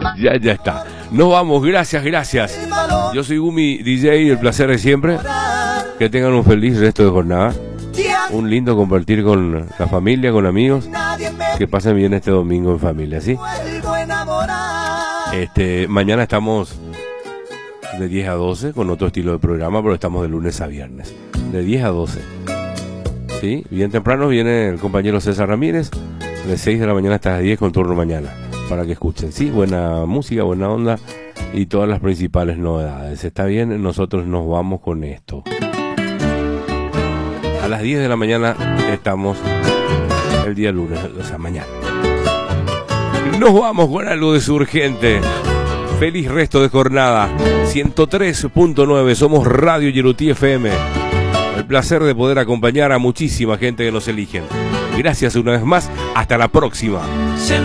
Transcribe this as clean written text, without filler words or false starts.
Ya está. Nos vamos, gracias. Yo soy Gumi DJ, el placer de siempre. Que tengan un feliz resto de jornada. Un lindo compartir con la familia, con amigos. Que pasen bien este domingo en familia, ¿sí? Mañana estamos de 10 a 12 con otro estilo de programa, pero estamos de lunes a viernes. De 10 a 12. ¿Sí? Bien temprano viene el compañero César Ramírez. De 6 de la mañana hasta las 10 con turno mañana. Para que escuchen, ¿sí? Buena música, buena onda y todas las principales novedades. ¿Está bien? Nosotros nos vamos con esto. A las 10 de la mañana estamos el día lunes, o sea, mañana. Nos vamos con algo de su urgente. Feliz resto de jornada. 103.9, somos Radio Yerutí FM. El placer de poder acompañar a muchísima gente que nos eligen. Gracias una vez más. Hasta la próxima.